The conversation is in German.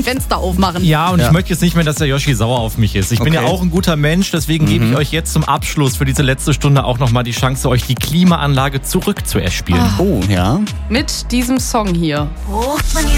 Fenster aufmachen. Ja, und ich möchte jetzt nicht mehr, dass der Yoshi sauer auf mich ist. Ich bin ja auch ein guter Mensch, deswegen gebe ich euch jetzt zum Abschluss für diese letzte Stunde auch nochmal die Chance, euch die Klimaanlage zurückzuerspielen. Oh, ja. Mit diesem Song hier.